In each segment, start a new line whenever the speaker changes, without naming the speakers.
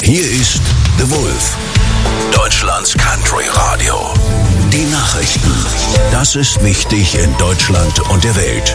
Hier ist The Wolf, Deutschlands Country Radio. Die Nachrichten. Das ist wichtig in Deutschland und der Welt.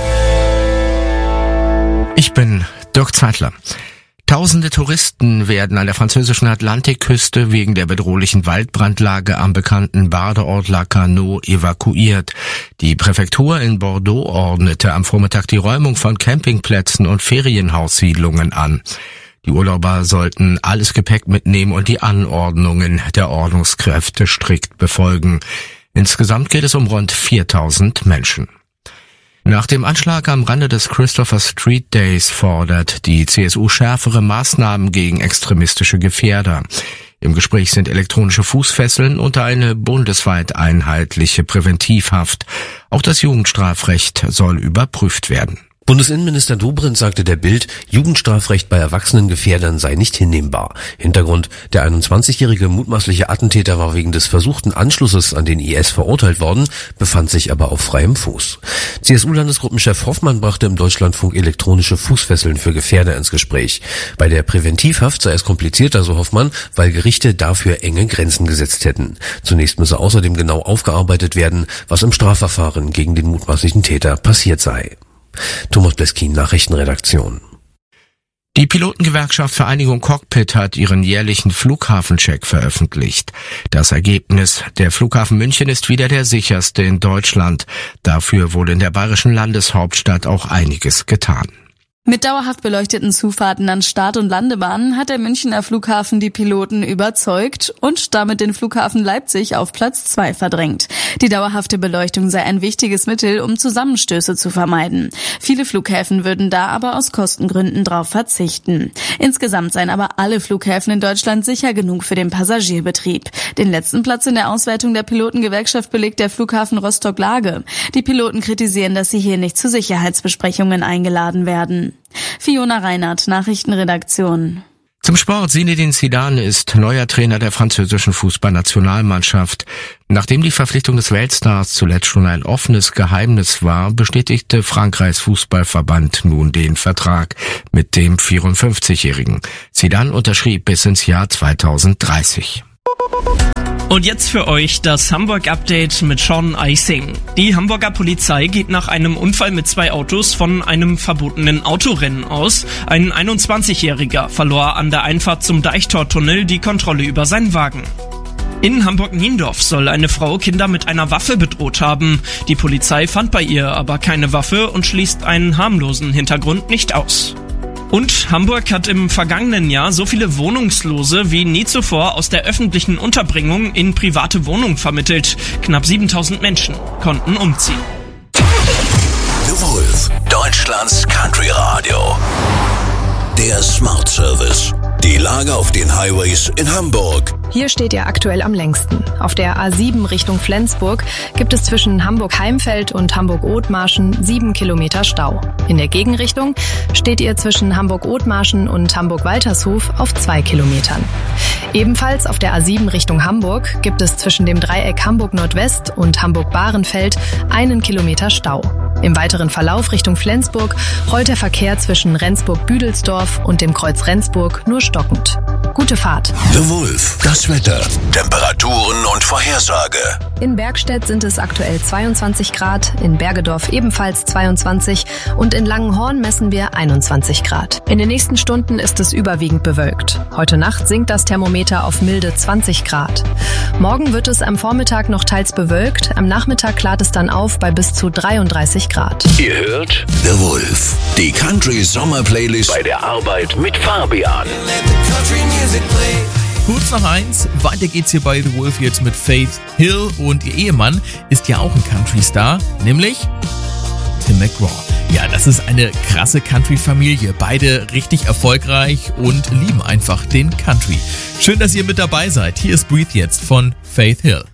Ich bin Dirk Zeitler. Tausende Touristen werden an der französischen Atlantikküste wegen der bedrohlichen Waldbrandlage am bekannten Badeort Lacanau evakuiert. Die Präfektur in Bordeaux ordnete am Vormittag die Räumung von Campingplätzen und Ferienhaussiedlungen an. Die Urlauber sollten alles Gepäck mitnehmen und die Anordnungen der Ordnungskräfte strikt befolgen. Insgesamt geht es um rund 4000 Menschen. Nach dem Anschlag am Rande des Christopher Street Days fordert die CSU schärfere Maßnahmen gegen extremistische Gefährder. Im Gespräch sind elektronische Fußfesseln und eine bundesweit einheitliche Präventivhaft. Auch das Jugendstrafrecht soll überprüft werden.
Bundesinnenminister Dobrindt sagte der Bild, Jugendstrafrecht bei erwachsenen Gefährdern sei nicht hinnehmbar. Hintergrund: Der 21-jährige mutmaßliche Attentäter war wegen des versuchten Anschlusses an den IS verurteilt worden, befand sich aber auf freiem Fuß. CSU-Landesgruppenchef Hoffmann brachte im Deutschlandfunk elektronische Fußfesseln für Gefährder ins Gespräch. Bei der Präventivhaft sei es komplizierter, so Hoffmann, weil Gerichte dafür enge Grenzen gesetzt hätten. Zunächst müsse außerdem genau aufgearbeitet werden, was im Strafverfahren gegen den mutmaßlichen Täter passiert sei. Thomas Bleskin, Nachrichtenredaktion.
Die Pilotengewerkschaft Vereinigung Cockpit hat ihren jährlichen Flughafencheck veröffentlicht. Das Ergebnis: Der Flughafen München ist wieder der sicherste in Deutschland. Dafür wurde in der bayerischen Landeshauptstadt auch einiges getan.
Mit dauerhaft beleuchteten Zufahrten an Start- und Landebahnen hat der Münchner Flughafen die Piloten überzeugt und damit den Flughafen Leipzig auf Platz 2 verdrängt. Die dauerhafte Beleuchtung sei ein wichtiges Mittel, um Zusammenstöße zu vermeiden. Viele Flughäfen würden da aber aus Kostengründen drauf verzichten. Insgesamt seien aber alle Flughäfen in Deutschland sicher genug für den Passagierbetrieb. Den letzten Platz in der Auswertung der Pilotengewerkschaft belegt der Flughafen Rostock-Lage. Die Piloten kritisieren, dass sie hier nicht zu Sicherheitsbesprechungen eingeladen werden. Fiona Reinhardt, Nachrichtenredaktion.
Zum Sport. Zinedine Zidane ist neuer Trainer der französischen Fußballnationalmannschaft. Nachdem die Verpflichtung des Weltstars zuletzt schon ein offenes Geheimnis war, bestätigte Frankreichs Fußballverband nun den Vertrag mit dem 54-Jährigen. Zidane unterschrieb bis ins Jahr 2030.
Und jetzt für euch das Hamburg-Update mit Sean Eising. Die Hamburger Polizei geht nach einem Unfall mit 2 Autos von einem verbotenen Autorennen aus. Ein 21-Jähriger verlor an der Einfahrt zum Deichtortunnel die Kontrolle über seinen Wagen. In Hamburg-Niendorf soll eine Frau Kinder mit einer Waffe bedroht haben. Die Polizei fand bei ihr aber keine Waffe und schließt einen harmlosen Hintergrund nicht aus. Und Hamburg hat im vergangenen Jahr so viele Wohnungslose wie nie zuvor aus der öffentlichen Unterbringung in private Wohnungen vermittelt. Knapp 7000 Menschen konnten umziehen.
The Wolf, Deutschlands Country Radio. Der Smart Service. Die Lage auf den Highways in Hamburg.
Hier steht ihr aktuell am längsten. Auf der A7 Richtung Flensburg gibt es zwischen Hamburg-Heimfeld und Hamburg-Othmarschen 7 Kilometer Stau. In der Gegenrichtung steht ihr zwischen Hamburg-Othmarschen und Hamburg-Waltershof auf 2 Kilometern. Ebenfalls auf der A7 Richtung Hamburg gibt es zwischen dem Dreieck Hamburg-Nordwest und Hamburg-Bahrenfeld 1 Kilometer Stau. Im weiteren Verlauf Richtung Flensburg rollt der Verkehr zwischen Rendsburg-Büdelsdorf und dem Kreuz Rendsburg nur stockend. Gute Fahrt.
The Wolf, das Wetter, Temperaturen und Vorhersage.
In Bergstedt sind es aktuell 22 Grad, in Bergedorf ebenfalls 22 und in Langenhorn messen wir 21 Grad. In den nächsten Stunden ist es überwiegend bewölkt. Heute Nacht sinkt das Thermometer auf milde 20 Grad. Morgen wird es am Vormittag noch teils bewölkt, am Nachmittag klart es dann auf bei bis zu 33 Grad.
Ihr hört The Wolf, die Country Sommer Playlist bei der Arbeit mit Fabian.
Kurz nach 1, weiter geht's hier bei The Wolf jetzt mit Faith Hill und ihr Ehemann ist ja auch ein Country-Star, nämlich Tim McGraw. Ja, das ist eine krasse Country-Familie, beide richtig erfolgreich und lieben einfach den Country. Schön, dass ihr mit dabei seid. Hier ist Breathe jetzt von Faith Hill.